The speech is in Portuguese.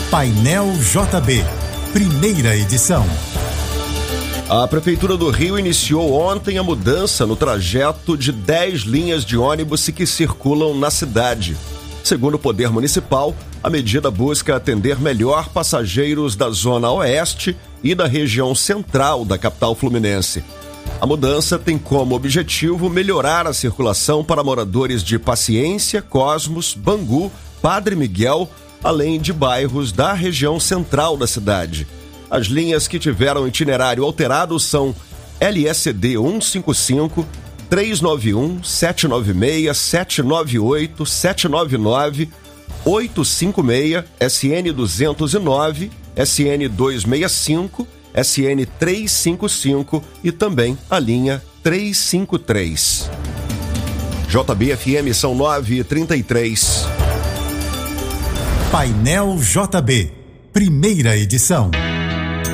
Painel JB, primeira edição. A Prefeitura do Rio iniciou ontem a mudança no trajeto de 10 linhas de ônibus que circulam na cidade. Segundo o Poder Municipal, a medida busca atender melhor passageiros da Zona Oeste e da região central da capital fluminense. A mudança tem como objetivo melhorar a circulação para moradores de Paciência, Cosmos, Bangu, Padre Miguel, além de bairros da região central da cidade. As linhas que tiveram itinerário alterado são LSD 155, 391, 796, 798, 799, 856, SN 209, SN 265, SN 355 e também a linha 353. JB-FM são 9h33. Painel JB, primeira edição.